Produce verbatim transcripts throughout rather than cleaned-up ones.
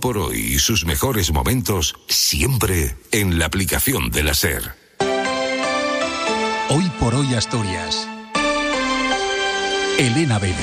por Hoy y sus mejores momentos siempre en la aplicación de la SER. Hoy por Hoy Asturias. Elena Vélez.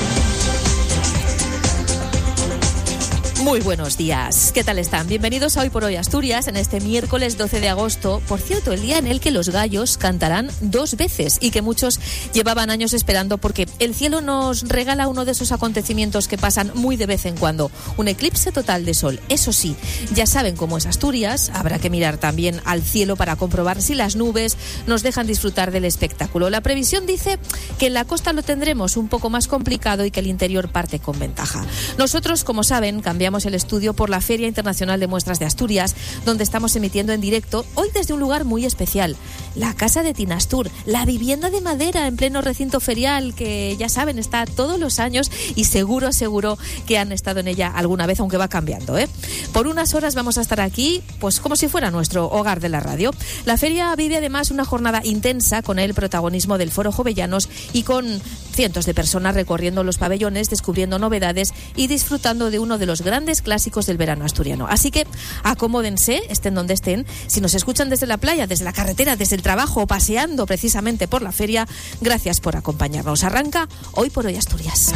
Muy buenos días, ¿qué tal están? Bienvenidos a Hoy por Hoy Asturias en este miércoles doce de agosto, por cierto, el día en el que los gallos cantarán dos veces y que muchos llevaban años esperando porque el cielo nos regala uno de esos acontecimientos que pasan muy de vez en cuando, un eclipse total de sol. Eso sí, ya saben cómo es Asturias, habrá que mirar también al cielo para comprobar si las nubes nos dejan disfrutar del espectáculo. La previsión dice que en la costa lo tendremos un poco más complicado y que el interior parte con ventaja. Nosotros, como saben, cambiamos el estudio por la Feria Internacional de Muestras de Asturias, donde estamos emitiendo en directo hoy desde un lugar muy especial, la Casa de Tinastur, la vivienda de madera en pleno recinto ferial que ya saben está todos los años y seguro, seguro que han estado en ella alguna vez, aunque va cambiando, ¿eh? Por unas horas vamos a estar aquí, pues como si fuera nuestro hogar de la radio. La feria vive además una jornada intensa con el protagonismo del Foro Jovellanos y con cientos de personas recorriendo los pabellones, descubriendo novedades y disfrutando de uno de los grandes clásicos del verano asturiano. Así que acomódense, estén donde estén. Si nos escuchan desde la playa, desde la carretera, desde el trabajo o paseando precisamente por la feria, gracias por acompañarnos. Arranca Hoy por Hoy Asturias.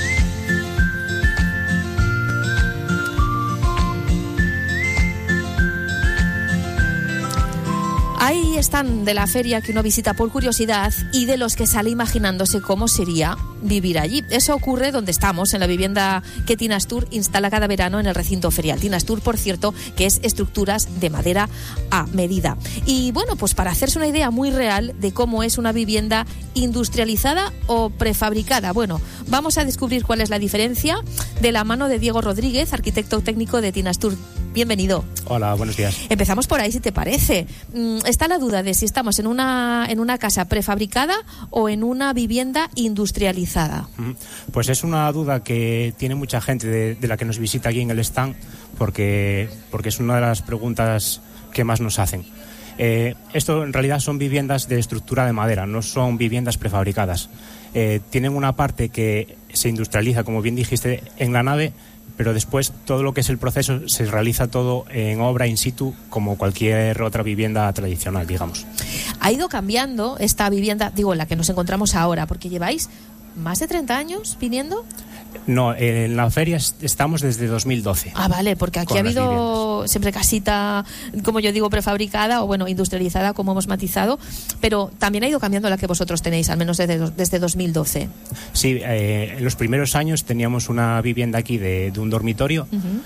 Ahí están de la feria que uno visita por curiosidad y de los que sale imaginándose cómo sería vivir allí. Eso ocurre donde estamos, en la vivienda que Tinastur instala cada verano en el recinto ferial. Tinastur, por cierto, que es estructuras de madera a medida. Y bueno, pues para hacerse una idea muy real de cómo es una vivienda industrializada o prefabricada, bueno, vamos a descubrir cuál es la diferencia de la mano de Diego Rodríguez, arquitecto técnico de Tinastur. Bienvenido. Hola, buenos días. Empezamos por ahí, si te parece. Está la duda de si estamos en una, en una casa prefabricada o en una vivienda industrializada. Pues es una duda que tiene mucha gente de, de la que nos visita aquí en el stand, porque, porque es una de las preguntas que más nos hacen. Eh, esto en realidad son viviendas de estructura de madera, no son viviendas prefabricadas. Eh, tienen una parte que se industrializa, como bien dijiste, en la nave, pero después todo lo que es el proceso se realiza todo en obra in situ, como cualquier otra vivienda tradicional, digamos. Ha ido cambiando esta vivienda, digo, la que nos encontramos ahora, porque lleváis más de treinta años viniendo. No, en la feria estamos desde dos mil doce. Ah, vale, porque aquí ha habido siempre casita, como yo digo, prefabricada o bueno, industrializada, como hemos matizado, pero también ha ido cambiando la que vosotros tenéis, al menos desde, desde dos mil doce. Sí, eh, en los primeros años teníamos una vivienda aquí de, de un dormitorio, uh-huh,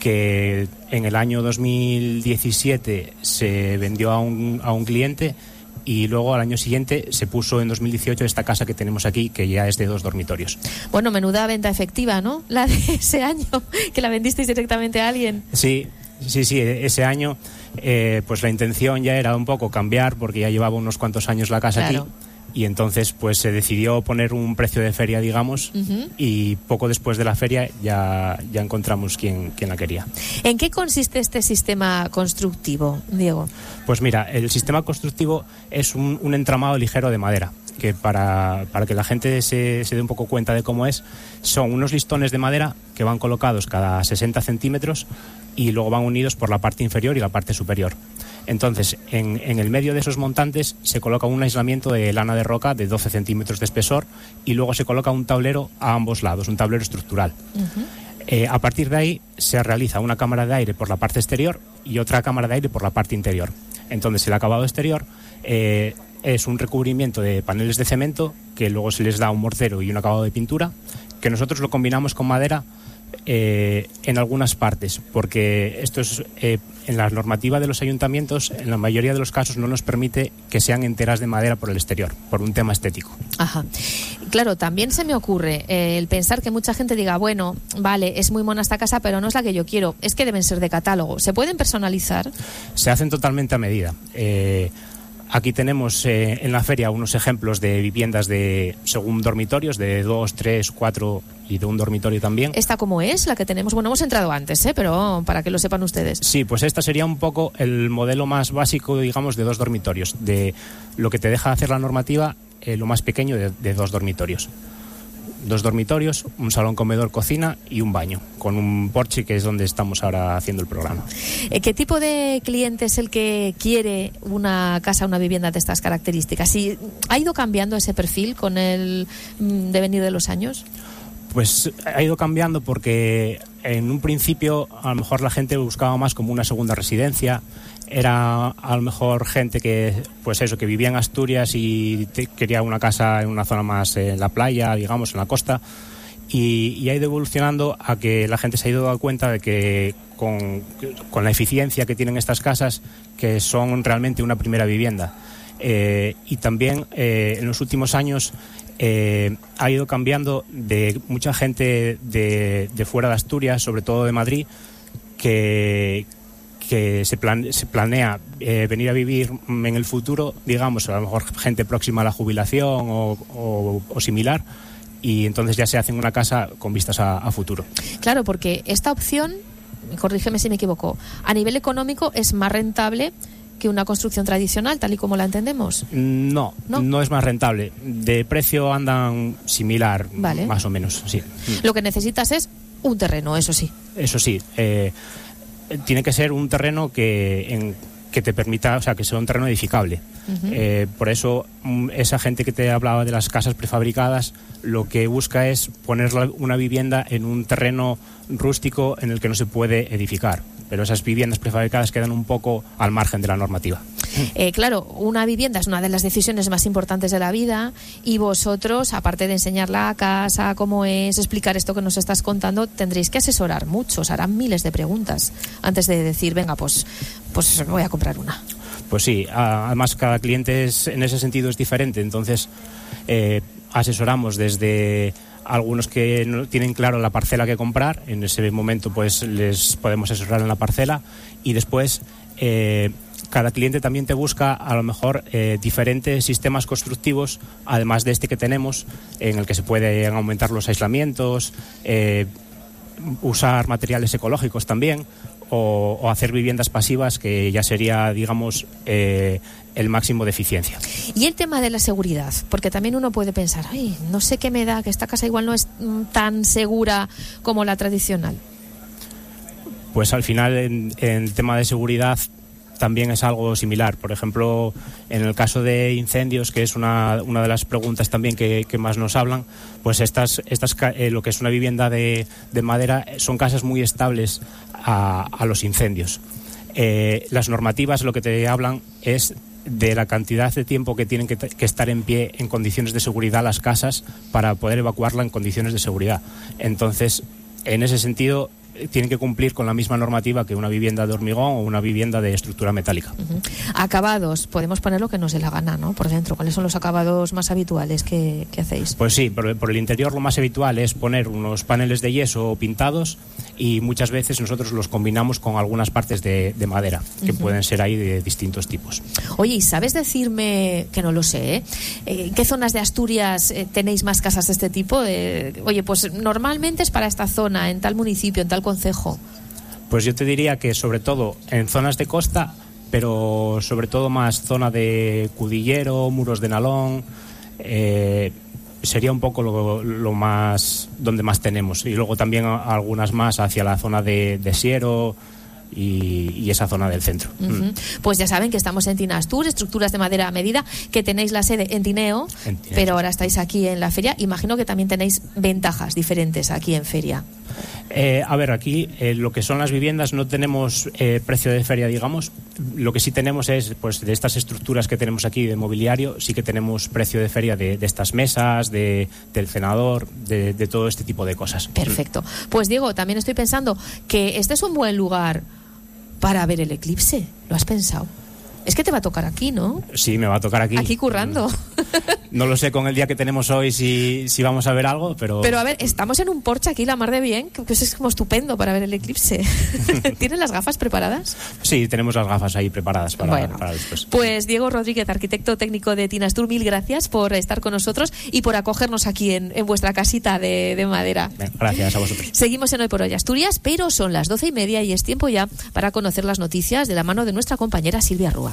que en el año dos mil diecisiete se vendió a un, a un cliente. Y luego al año siguiente se puso en dos mil dieciocho esta casa que tenemos aquí, que ya es de dos dormitorios. Bueno, menuda venta efectiva, ¿no? La de ese año, que la vendisteis directamente a alguien. Sí, sí, sí, ese año eh, pues la intención ya era un poco cambiar, porque ya llevaba unos cuantos años la casa, claro, aquí. Y entonces pues se decidió poner un precio de feria, digamos, uh-huh, y poco después de la feria ya, ya encontramos quien, quien la quería. ¿En qué consiste este sistema constructivo, Diego? Pues mira, el sistema constructivo es un, un entramado ligero de madera, que para, para que la gente se, se dé un poco cuenta de cómo es, son unos listones de madera que van colocados cada sesenta centímetros y luego van unidos por la parte inferior y la parte superior. Entonces, en, en el medio de esos montantes se coloca un aislamiento de lana de roca de doce centímetros de espesor y luego se coloca un tablero a ambos lados, un tablero estructural. Uh-huh. Eh, a partir de ahí se realiza una cámara de aire por la parte exterior y otra cámara de aire por la parte interior. Entonces, el acabado exterior eh, es un recubrimiento de paneles de cemento que luego se les da un mortero y un acabado de pintura, que nosotros lo combinamos con madera eh, en algunas partes, porque esto es eh, en la normativa de los ayuntamientos, en la mayoría de los casos no nos permite que sean enteras de madera por el exterior, por un tema estético. Ajá. Claro, también se me ocurre eh, el pensar que mucha gente diga, bueno, vale, es muy mona esta casa, pero no es la que yo quiero, es que deben ser de catálogo. ¿Se pueden personalizar? Se hacen totalmente a medida. Eh, Aquí tenemos eh, en la feria unos ejemplos de viviendas de según dormitorios, de dos, tres, cuatro y de un dormitorio también. ¿Esta cómo es? La que tenemos, bueno, hemos entrado antes, ¿eh? Pero para que lo sepan ustedes. Sí, pues esta sería un poco el modelo más básico, digamos, de dos dormitorios, de lo que te deja hacer la normativa, eh, lo más pequeño de, de dos dormitorios. dos dormitorios, un salón comedor, cocina y un baño, con un porche, que es donde estamos ahora haciendo el programa. ¿Qué tipo de cliente es el que quiere una casa, una vivienda de estas características? ¿Y ha ido cambiando ese perfil con el devenir de los años? Pues ha ido cambiando porque en un principio a lo mejor la gente buscaba más como una segunda residencia. Era a lo mejor gente que, pues eso, que vivía en Asturias y te, quería una casa en una zona más en la playa, digamos, en la costa. Y, y ha ido evolucionando a que la gente se ha ido dando cuenta de que con, con la eficiencia que tienen estas casas, que son realmente una primera vivienda. Eh, y también eh, en los últimos años eh, ha ido cambiando de mucha gente de, de fuera de Asturias, sobre todo de Madrid, que... que se, plan, se planea eh, venir a vivir en el futuro, digamos, a lo mejor gente próxima a la jubilación o, o, o similar, y entonces ya se hacen una casa con vistas a, a futuro. Claro, porque esta opción, corrígeme si me equivoco, a nivel económico es más rentable que una construcción tradicional, tal y como la entendemos. No, no, no es más rentable. De precio andan similar, vale, más o menos, sí. Lo que necesitas es un terreno, eso sí. Eso sí, eh, tiene que ser un terreno que, en, que te permita, o sea, que sea un terreno edificable. Uh-huh. Eh, por eso, esa gente que te hablaba de las casas prefabricadas, lo que busca es poner una vivienda en un terreno rústico en el que no se puede edificar. Pero esas viviendas prefabricadas quedan un poco al margen de la normativa. Eh, claro, una vivienda es una de las decisiones más importantes de la vida, y vosotros, aparte de enseñar la casa, cómo es, explicar esto que nos estás contando, tendréis que asesorar mucho, os harán miles de preguntas antes de decir, venga, pues, pues voy a comprar una. Pues sí, además cada cliente es, en ese sentido es diferente, entonces eh, asesoramos desde algunos que no tienen claro la parcela que comprar, en ese momento pues les podemos asesorar en la parcela, y después eh, cada cliente también te busca a lo mejor eh, diferentes sistemas constructivos, además de este que tenemos, en el que se pueden aumentar los aislamientos, eh, usar materiales ecológicos también, o, o hacer viviendas pasivas, que ya sería, digamos, eh, el máximo de eficiencia. Y el tema de la seguridad, porque también uno puede pensar, ay, no sé qué me da, que esta casa igual no es tan segura como la tradicional. Pues al final, en, en tema de seguridad, también es algo similar. Por ejemplo, en el caso de incendios, que es una, una de las preguntas también que, que más nos hablan, pues estas, estas eh, lo que es una vivienda de, de madera, son casas muy estables a, a los incendios. Eh, las normativas lo que te hablan es de la cantidad de tiempo que tienen que, que estar en pie en condiciones de seguridad las casas para poder evacuarla en condiciones de seguridad. Entonces, en ese sentido, tienen que cumplir con la misma normativa que una vivienda de hormigón o una vivienda de estructura metálica. Uh-huh. Acabados, podemos poner lo que nos dé la gana, ¿no? Por dentro, ¿cuáles son los acabados más habituales que, que hacéis? Pues sí, por, por el interior lo más habitual es poner unos paneles de yeso pintados, y muchas veces nosotros los combinamos con algunas partes de, de madera, que uh-huh. pueden ser ahí de distintos tipos. Oye, ¿y sabes decirme, que no lo sé, ¿eh? ¿En qué zonas de Asturias eh, tenéis más casas de este tipo? Eh, oye, pues normalmente es para esta zona, en tal municipio, en tal concejo. Pues yo te diría que sobre todo en zonas de costa, pero sobre todo más zona de Cudillero, Muros de Nalón, eh, sería un poco lo, lo más donde más tenemos, y luego también algunas más hacia la zona de, de Siero y, y esa zona del centro. Uh-huh. Mm. Pues ya saben que estamos en Tinastur, estructuras de madera a medida, que tenéis la sede en Tineo, en Tineo, pero ahora estáis aquí en la feria. Imagino que también tenéis ventajas diferentes aquí en feria. Eh, a ver, aquí eh, lo que son las viviendas no tenemos eh, precio de feria, digamos. Lo que sí tenemos es, pues, de estas estructuras que tenemos aquí de mobiliario, sí que tenemos precio de feria de, de estas mesas, de, del cenador, de, de todo este tipo de cosas. Perfecto. Pues Diego, también estoy pensando que este es un buen lugar para ver el eclipse. ¿Lo has pensado? Es que te va a tocar aquí, ¿no? Sí, me va a tocar aquí. Aquí currando. No lo sé con el día que tenemos hoy si, si vamos a ver algo, pero... Pero a ver, estamos en un porche aquí, la mar de bien, que es como estupendo para ver el eclipse. ¿Tienes las gafas preparadas? Sí, tenemos las gafas ahí preparadas para, bueno, para después. Pues Diego Rodríguez, arquitecto técnico de Tinastur, mil gracias por estar con nosotros y por acogernos aquí en, en vuestra casita de, de madera. Bien, gracias a vosotros. Seguimos en Hoy por Hoy Asturias, pero son las doce y media y es tiempo ya para conocer las noticias de la mano de nuestra compañera Silvia Rúa.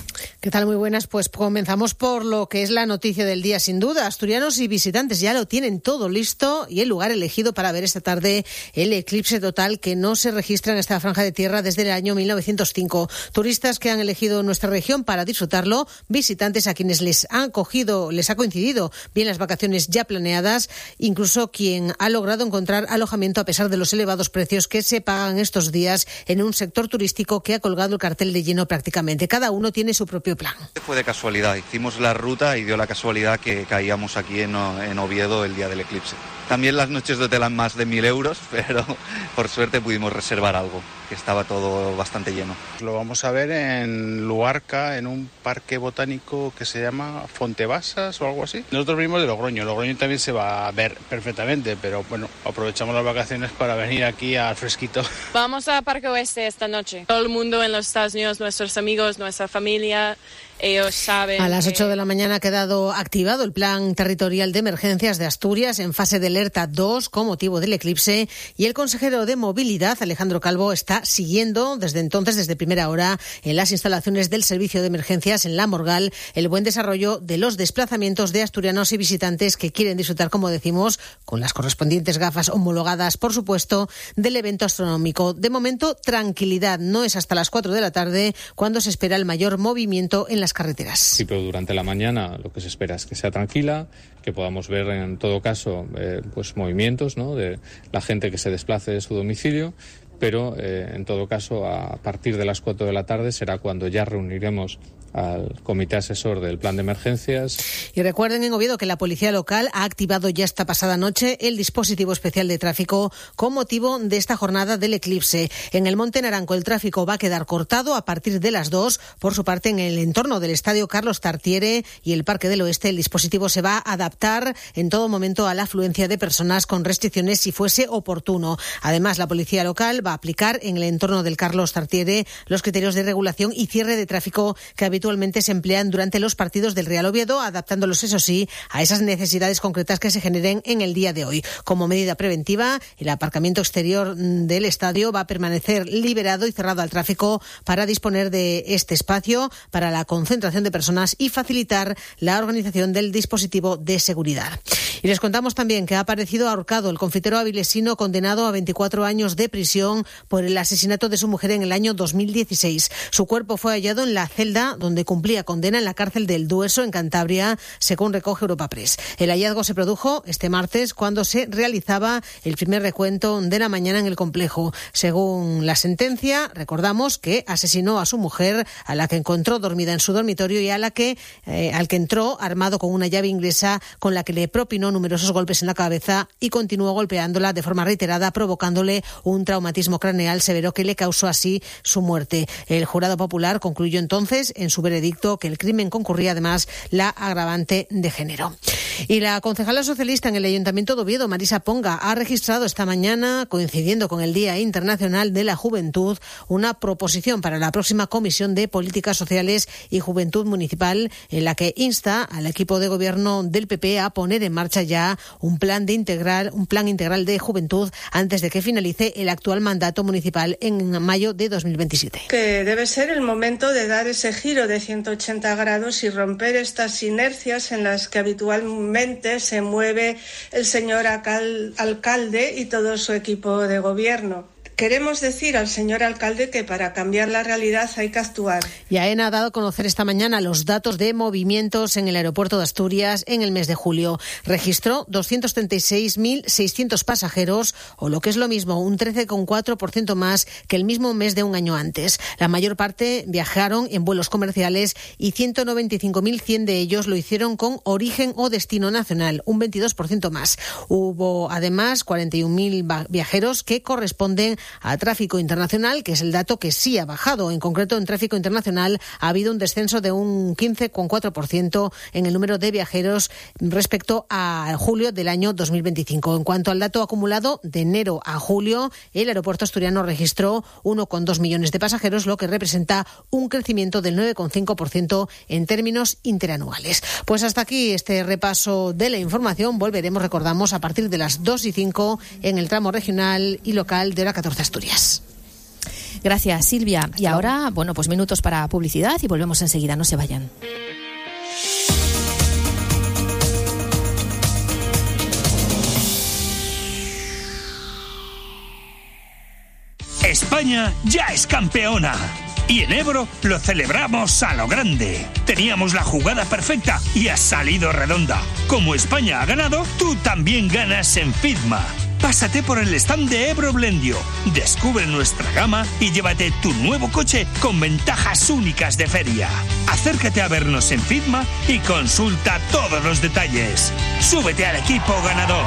¿Qué tal? Muy buenas. Pues comenzamos por lo que es la noticia del día, sin duda. Asturianos y visitantes ya lo tienen todo listo y el lugar elegido para ver esta tarde el eclipse total que no se registra en esta franja de tierra desde el año mil novecientos cinco. Turistas que han elegido nuestra región para disfrutarlo, visitantes a quienes les han cogido, les ha coincidido bien las vacaciones ya planeadas, incluso quien ha logrado encontrar alojamiento a pesar de los elevados precios que se pagan estos días en un sector turístico que ha colgado el cartel de lleno prácticamente. Cada uno tiene su propio plan. Fue de casualidad, hicimos la ruta y dio la casualidad que caíamos aquí en, en Oviedo el día del eclipse. También las noches de hotel han más de mil euros, pero por suerte pudimos reservar algo, que estaba todo bastante lleno. Lo vamos a ver en Luarca, en un parque botánico que se llama Fontebasas o algo así. Nosotros venimos de Logroño, Logroño también se va a ver perfectamente, pero bueno, aprovechamos las vacaciones para venir aquí al fresquito. Vamos a Parque Oeste esta noche. Todo el mundo en los Estados Unidos, nuestros amigos, nuestra familia, ellos saben. A las ocho que... de la mañana ha quedado activado el Plan Territorial de Emergencias de Asturias en fase de alerta dos con motivo del eclipse y el consejero de Movilidad, Alejandro Calvo, está siguiendo desde entonces, desde primera hora, en las instalaciones del Servicio de Emergencias en La Morgal, el buen desarrollo de los desplazamientos de asturianos y visitantes que quieren disfrutar, como decimos, con las correspondientes gafas homologadas, por supuesto, del evento astronómico. De momento, tranquilidad. No es hasta las cuatro de la tarde cuando se espera el mayor movimiento en las carreteras. Sí, pero durante la mañana lo que se espera es que sea tranquila, que podamos ver en todo caso eh, pues movimientos, ¿no?, de la gente que se desplace de su domicilio, pero eh, en todo caso a partir de las cuatro de la tarde será cuando ya reuniremos al comité asesor del plan de emergencias. Y recuerden en Oviedo que la policía local ha activado ya esta pasada noche el dispositivo especial de tráfico con motivo de esta jornada del eclipse. En el Monte Naranco el tráfico va a quedar cortado a partir de las dos. Por su parte, en el entorno del Estadio Carlos Tartiere y el Parque del Oeste, el dispositivo se va a adaptar en todo momento a la afluencia de personas con restricciones si fuese oportuno. Además, la policía local va a aplicar en el entorno del Carlos Tartiere los criterios de regulación y cierre de tráfico que habitualmente Habitualmente se emplean durante los partidos del Real Oviedo, adaptándolos, eso sí, a esas necesidades concretas que se generen en el día de hoy. Como medida preventiva, el aparcamiento exterior del estadio va a permanecer liberado y cerrado al tráfico para disponer de este espacio para la concentración de personas y facilitar la organización del dispositivo de seguridad. Y les contamos también que ha aparecido ahorcado el confitero avilesino condenado a veinticuatro años de prisión por el asesinato de su mujer en el año dos mil dieciséis. Su cuerpo fue hallado en la celda donde donde cumplía condena en la cárcel del Dueso, en Cantabria, según recoge Europa Press. El hallazgo se produjo este martes cuando se realizaba el primer recuento de la mañana en el complejo. Según la sentencia, recordamos que asesinó a su mujer, a la que encontró dormida en su dormitorio y a la que, eh, al que entró armado con una llave inglesa con la que le propinó numerosos golpes en la cabeza y continuó golpeándola de forma reiterada, provocándole un traumatismo craneal severo que le causó así su muerte. El jurado popular concluyó entonces en su veredicto que el crimen concurría además la agravante de género. Y la concejala socialista en el Ayuntamiento de Oviedo, Marisa Ponga, ha registrado esta mañana, coincidiendo con el Día Internacional de la Juventud, una proposición para la próxima Comisión de Políticas Sociales y Juventud Municipal, en la que insta al equipo de gobierno del P P a poner en marcha ya un plan de integral, un plan integral de juventud antes de que finalice el actual mandato municipal en mayo de dos mil veintisiete. Que debe ser el momento de dar ese giro de ciento ochenta grados y romper estas inercias en las que habitualmente se mueve el señor alcal- alcalde y todo su equipo de gobierno. Queremos decir al señor alcalde que para cambiar la realidad hay que actuar. Y AENA ha dado a conocer esta mañana los datos de movimientos en el aeropuerto de Asturias en el mes de julio. Registró doscientos treinta y seis mil seiscientos pasajeros, o lo que es lo mismo, un trece coma cuatro por ciento más que el mismo mes de un año antes. La mayor parte viajaron en vuelos comerciales y ciento noventa y cinco mil cien de ellos lo hicieron con origen o destino nacional, un veintidós por ciento más. Hubo además cuarenta y un mil viajeros que corresponden a tráfico internacional, que es el dato que sí ha bajado. En concreto, en tráfico internacional ha habido un descenso de un quince coma cuatro por ciento en el número de viajeros respecto a julio del año dos mil veinticinco. En cuanto al dato acumulado de enero a julio, el aeropuerto asturiano registró uno coma dos millones de pasajeros, lo que representa un crecimiento del nueve coma cinco por ciento en términos interanuales. Pues hasta aquí este repaso de la información. Volveremos, recordamos, a partir de las dos y cinco en el tramo regional y local de hora catorce Asturias. Gracias, Silvia. Y ahora, bueno, pues minutos para publicidad y volvemos enseguida, no se vayan. España ya es campeona. Y en Ebro lo celebramos a lo grande. Teníamos la jugada perfecta y ha salido redonda. Como España ha ganado, tú también ganas en Fitma. Pásate por el stand de Ebro Blendio, descubre nuestra gama y llévate tu nuevo coche con ventajas únicas de feria. Acércate a vernos en Fitma y consulta todos los detalles. Súbete al equipo ganador.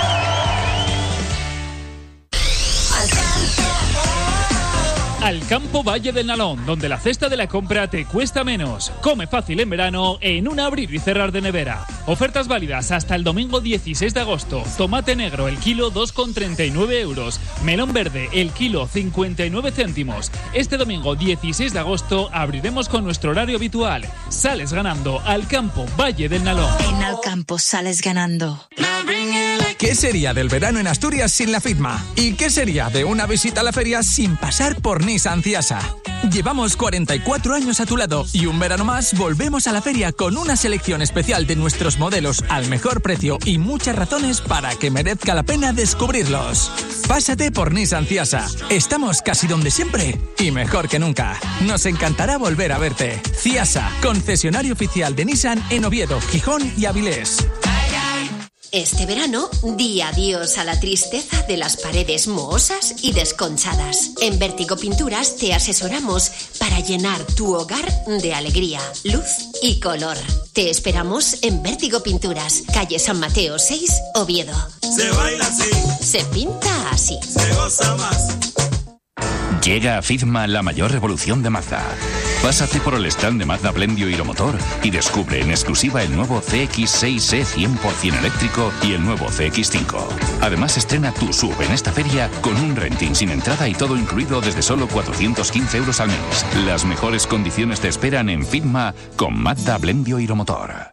Al campo Valle del Nalón, donde la cesta de la compra te cuesta menos. Come fácil en verano en un abrir y cerrar de nevera. Ofertas válidas hasta el domingo dieciséis de agosto. Tomate negro el kilo dos con treinta y nueve euros. Melón verde el kilo cincuenta y nueve céntimos. Este domingo dieciséis de agosto abriremos con nuestro horario habitual. Sales ganando al campo Valle del Nalón. En Al Campo sales ganando. ¿Qué sería del verano en Asturias sin la Fitma? ¿Y qué sería de una visita a la feria sin pasar por Nissan Ciasa? Llevamos cuarenta y cuatro años a tu lado y un verano más volvemos a la feria con una selección especial de nuestros modelos al mejor precio y muchas razones para que merezca la pena descubrirlos. Pásate por Nissan Ciasa. Estamos casi donde siempre y mejor que nunca. Nos encantará volver a verte. Ciasa, concesionario oficial de Nissan en Oviedo, Gijón y Avilés. Este verano, di adiós a la tristeza de las paredes mohosas y desconchadas. En Vértigo Pinturas te asesoramos para llenar tu hogar de alegría, luz y color. Te esperamos en Vértigo Pinturas, calle San Mateo seis, Oviedo. Se baila así. Se pinta así. Se goza más. Llega a Fitma la mayor revolución de Mazda. Pásate por el stand de Mazda Blendio Hiromotor y descubre en exclusiva el nuevo C X seis E cien por ciento eléctrico y el nuevo C X cinco. Además estrena tu S U V en esta feria con un renting sin entrada y todo incluido desde solo cuatrocientos quince euros al mes. Las mejores condiciones te esperan en Fitma con Mazda Blendio Hiromotor.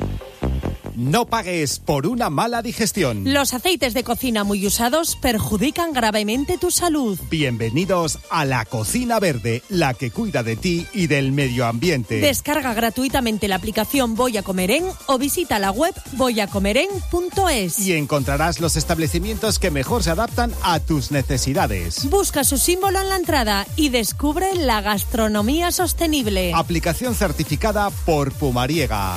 No pagues por una mala digestión. Los aceites de cocina muy usados perjudican gravemente tu salud. Bienvenidos a la Cocina Verde, la que cuida de ti y del medio ambiente. Descarga gratuitamente la aplicación Voy a Comer En o visita la web voy a comer en punto es. Y encontrarás los establecimientos que mejor se adaptan a tus necesidades. Busca su símbolo en la entrada y descubre la gastronomía sostenible. Aplicación certificada por Pumariega.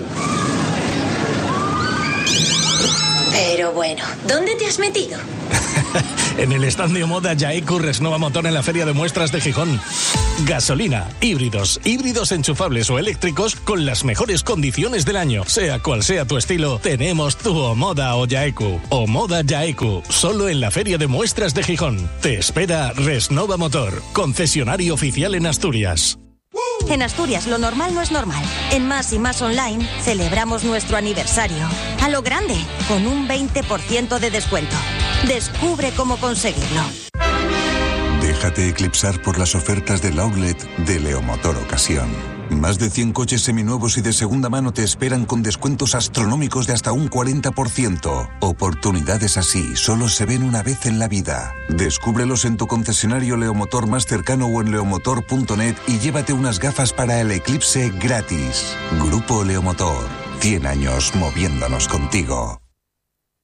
Pero bueno, ¿dónde te has metido? En el stand de Omoda Yaeku Resnova Motor en la Feria de Muestras de Gijón. Gasolina, híbridos, híbridos enchufables o eléctricos con las mejores condiciones del año. Sea cual sea tu estilo, tenemos tu Omoda o Yaeku. Omoda Yaeku, solo en la Feria de Muestras de Gijón. Te espera Resnova Motor, concesionario oficial en Asturias. En Asturias lo normal no es normal. En Más y Más Online celebramos nuestro aniversario. A lo grande, con un veinte por ciento de descuento. Descubre cómo conseguirlo. Déjate eclipsar por las ofertas del outlet de Leomotor Ocasión. Más de cien coches seminuevos y de segunda mano te esperan con descuentos astronómicos de hasta un cuarenta por ciento. Oportunidades así solo se ven una vez en la vida. Descúbrelos en tu concesionario Leomotor más cercano o en leomotor punto net y llévate unas gafas para el eclipse gratis. Grupo Leomotor. cien años moviéndonos contigo.